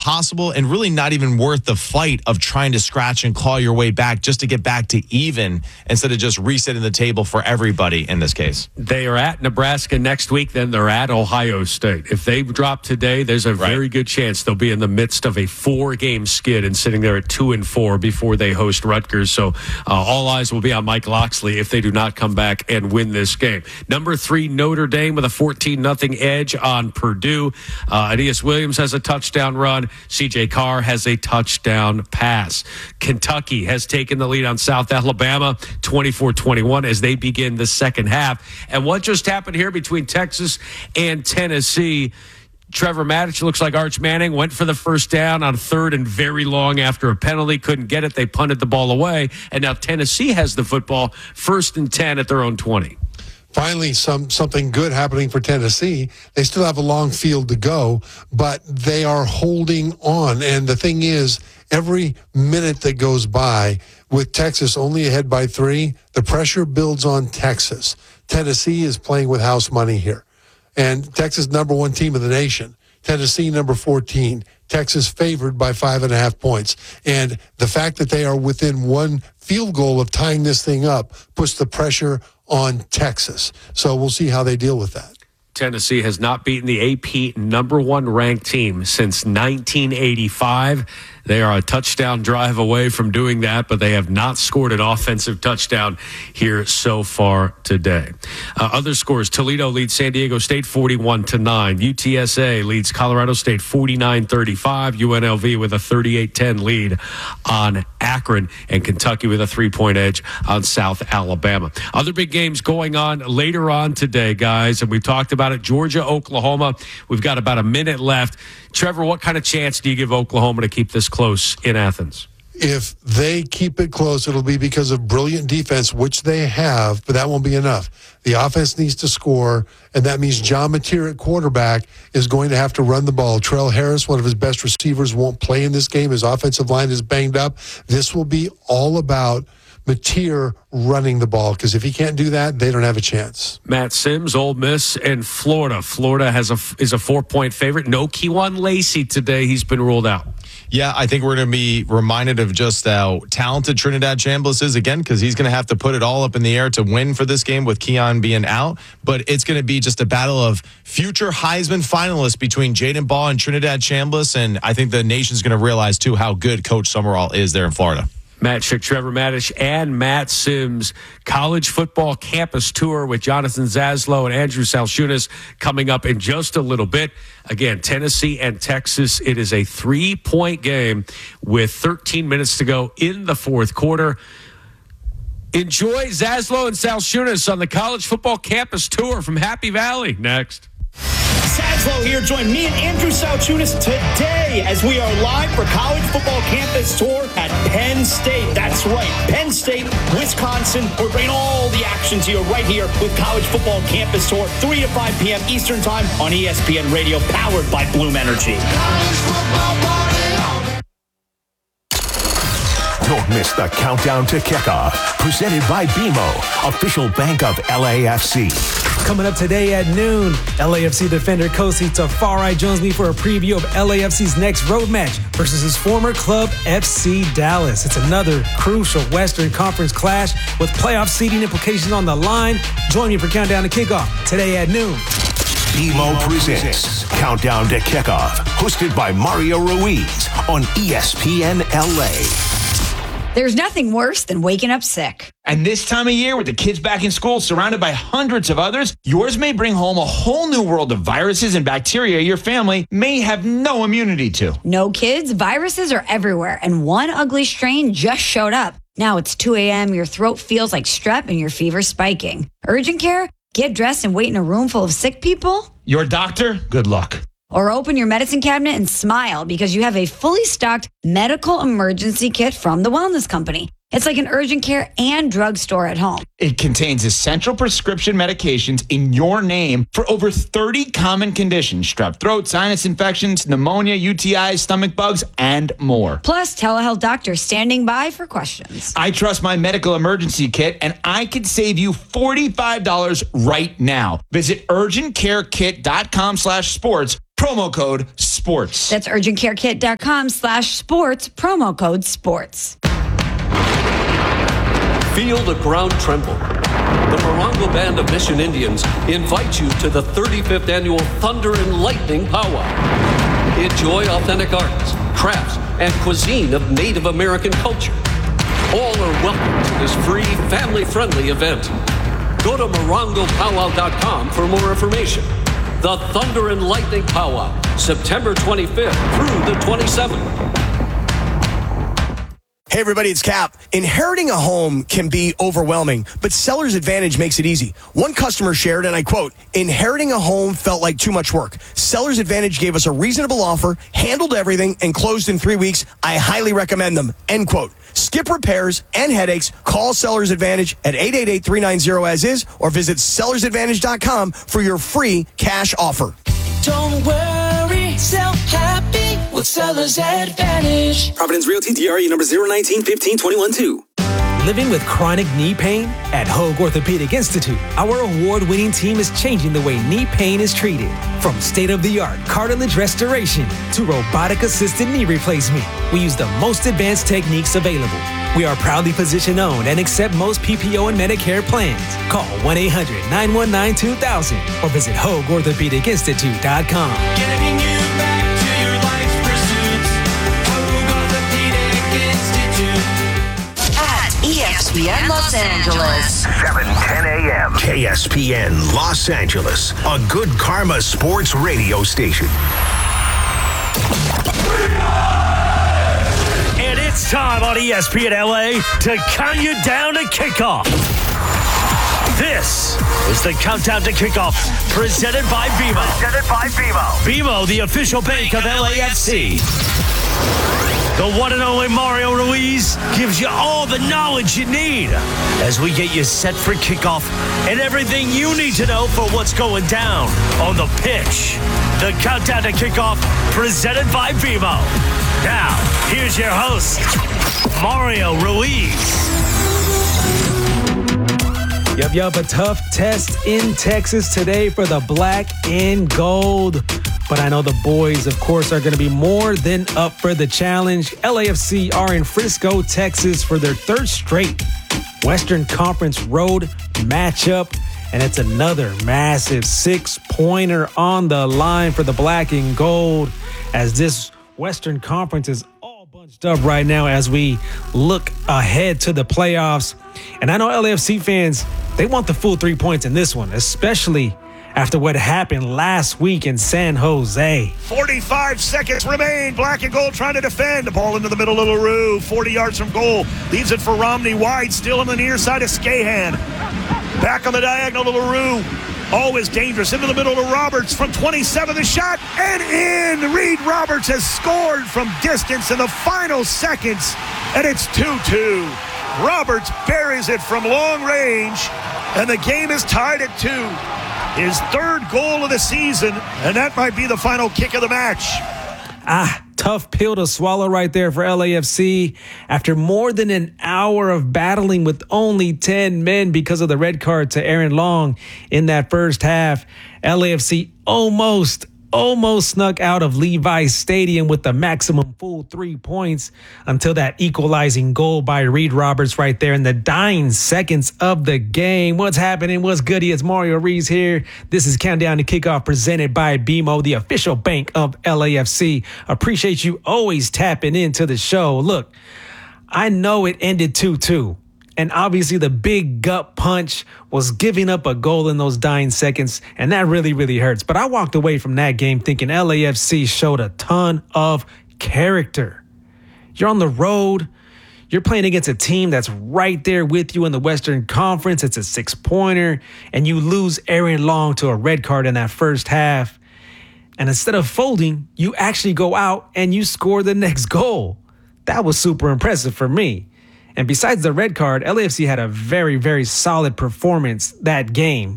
impossible and really not even worth the fight of trying to scratch and claw your way back just to get back to even instead of just resetting the table for everybody in this case. They are at Nebraska next week, then they're at Ohio State. If they drop today, there's a very good chance they'll be in the midst of a 4-game skid and sitting there at 2-4 before they host Rutgers. So all eyes will be on Mike Locksley if they do not come back and win this game. Number 3, Notre Dame with a 14-0 edge on Purdue. Aeneas Williams has a touchdown run. C.J. Carr has a touchdown pass. Kentucky has taken the lead on South Alabama 24-21 as they begin the second half. And what just happened here between Texas and Tennessee? Trevor Maddich looks like Arch Manning went for the first down on 3rd and very long after a penalty. Couldn't get it. They punted the ball away. And now Tennessee has the football 1st and 10 at their own 20. Finally, something good happening for Tennessee. They still have a long field to go, but they are holding on. And the thing is, every minute that goes by with Texas only ahead by 3, the pressure builds on Texas. Tennessee is playing with house money here. And Texas, number 1 team in the nation. Tennessee, number 14. Texas favored by 5.5 points. And the fact that they are within 1 field goal of tying this thing up puts the pressure on Texas. So we'll see how they deal with that. Tennessee has not beaten the AP number 1 ranked team since 1985. They are a touchdown drive away from doing that, but they have not scored an offensive touchdown here so far today. Other scores, Toledo leads San Diego State 41-9. UTSA leads Colorado State 49-35. UNLV with a 38-10 lead on Akron, and Kentucky with a 3-point edge on South Alabama. Other big games going on later on today, guys, and we talked about it. Georgia, Oklahoma. We've got about a minute left. Trevor, what kind of chance do you give Oklahoma to keep this close in Athens? If they keep it close, it'll be because of brilliant defense, which they have, but that won't be enough. The offense needs to score, and that means John Mateer at quarterback is going to have to run the ball. Terrell Harris, one of his best receivers, won't play in this game. His offensive line is banged up. This will be all about Mateer running the ball, because if he can't do that, they don't have a chance. Matt Sims, Ole Miss, and Florida. Florida is a 4-point favorite. No Kejuan Lacey today. He's been ruled out. Yeah, I think we're going to be reminded of just how talented Trinidad Chambliss is again, because he's going to have to put it all up in the air to win for this game with Keon being out. But it's going to be just a battle of future Heisman finalists between Jaden Ball and Trinidad Chambliss, and I think the nation's going to realize, too, how good Coach Summerall is there in Florida. Matt Schick, Trevor Maddich, and Matt Sims college football campus tour with Jonathan Zaslow and Andrew Salshunas coming up in just a little bit. Again, Tennessee and Texas. It is a 3-point game with 13 minutes to go in the fourth quarter. Enjoy Zaslow and Salshunas on the college football campus tour from Happy Valley. Next. Zaslow here. Join me and Andrew Salchunas today as we are live for College Football Campus Tour at Penn State. That's right, Penn State, Wisconsin. We're bringing all the action to you right here with College Football Campus Tour, 3 to 5 p.m. Eastern Time on ESPN Radio, powered by Bloom Energy. Don't miss the countdown to kickoff, presented by BMO, official bank of LAFC. Coming up today at noon, LAFC defender Kosi Tafari joins me for a preview of LAFC's next road match versus his former club, FC Dallas. It's another crucial Western Conference clash with playoff seeding implications on the line. Join me for Countdown to Kickoff today at noon. BMO presents Countdown to Kickoff, hosted by Mario Ruiz on ESPN LA. There's nothing worse than waking up sick. And this time of year, with the kids back in school, surrounded by hundreds of others, yours may bring home a whole new world of viruses and bacteria your family may have no immunity to. No, kids, viruses are everywhere, and one ugly strain just showed up. Now it's 2 a.m., your throat feels like strep, and your fever's spiking. Urgent care? Get dressed and wait in a room full of sick people? Your doctor? Good luck. Or open your medicine cabinet and smile because you have a fully stocked medical emergency kit from the Wellness Company. It's like an urgent care and drugstore at home. It contains essential prescription medications in your name for over 30 common conditions: strep throat, sinus infections, pneumonia, UTIs, stomach bugs, and more. Plus, telehealth doctors standing by for questions. I trust my medical emergency kit, and I could save you $45 right now. Visit urgentcarekit.com/sports promo code SPORTS. That's urgentcarekit.com/sports, promo code SPORTS. Feel the ground tremble. The Morongo Band of Mission Indians invite you to the 35th Annual Thunder and Lightning Powwow. Enjoy authentic arts, crafts, and cuisine of Native American culture. All are welcome to this free, family-friendly event. Go to morongopowwow.com for more information. The Thunder and Lightning Powwow, September 25th through the 27th. Hey everybody, it's Cap. Inheriting a home can be overwhelming, but Seller's Advantage makes it easy. One customer shared, and I quote, "Inheriting a home felt like too much work. Seller's Advantage gave us a reasonable offer, handled everything, and closed in 3 weeks. I highly recommend them." End quote. Skip repairs and headaches. Call Seller's Advantage at 888-390-AS-IS or visit sellersadvantage.com for your free cash offer. Don't worry, sell happy with Seller's Advantage. Providence Realty, DRE number 019-15-21-2. Living with chronic knee pain? At Hoag Orthopedic Institute, our award-winning team is changing the way knee pain is treated. From state-of-the-art cartilage restoration to robotic-assisted knee replacement, we use the most advanced techniques available. We are proudly physician-owned and accept most PPO and Medicare plans. Call 1-800-919-2000 or visit HoagOrthopedicInstitute.com. Getting you back to your life's pursuits. Hoag Orthopedic Institute. At ESPN Los Angeles. 7:10 a.m. KSPN Los Angeles, a good karma sports radio station. And it's time on ESPN LA to count you down to kickoff. This is the Countdown to Kickoff presented by BMO. BMO, the official bank of LAFC. The one and only Mario Ruiz gives you all the knowledge you need as we get you set for kickoff and everything you need to know for what's going down on the pitch. The Countdown to Kickoff presented by BMO. Now, here's your host, Mario Ruiz. Yup, a tough test in Texas today for the black and gold. But I know the boys, of course, are going to be more than up for the challenge. LAFC are in Frisco, Texas for their third straight Western Conference road matchup. And it's another massive 6-pointer on the line for the black and gold as this Western Conference is all bunched up right now as we look ahead to the playoffs. And I know LAFC fans, they want the full 3 points in this one, especially after what happened last week in San Jose. 45 seconds remain. Black and gold trying to defend. The ball into the middle of LaRue. 40 yards from goal. Leaves it for Romney. Wide, still on the near side of Skahan. Back on the diagonal to LaRue. Always dangerous. Into the middle to Roberts from 27. The shot and in. Reed Roberts has scored from distance in the final seconds. And it's 2-2. Roberts buries it from long range. And the game is tied at 2. His third goal of the season, and that might be the final kick of the match. Tough pill to swallow right there for LAFC. After more than an hour of battling with only 10 men because of the red card to Aaron Long in that first half, LAFC almost snuck out of Levi's Stadium with the maximum full 3 points until that equalizing goal by Reed Roberts right there in the dying seconds of the game. What's happening? What's goody? It's Mario Ruiz here. This is Countdown to Kickoff presented by BMO, the official bank of LAFC. Appreciate you always tapping into the show. Look, I know it ended 2-2. And obviously the big gut punch was giving up a goal in those dying seconds, and that really, really hurts. But I walked away from that game thinking LAFC showed a ton of character. You're on the road. You're playing against a team that's right there with you in the Western Conference. It's a 6-pointer, and you lose Aaron Long to a red card in that first half. And instead of folding, you actually go out and you score the next goal. That was super impressive for me. And besides the red card, LAFC had a very, very solid performance that game.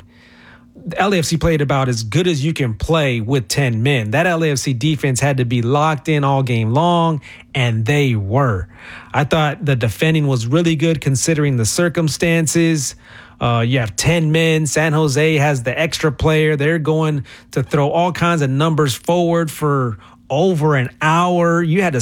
LAFC played about as good as you can play with 10 men. That LAFC defense had to be locked in all game long, and they were. I thought the defending was really good considering the circumstances. You have 10 men. San Jose has the extra player. They're going to throw all kinds of numbers forward for over an hour. You had to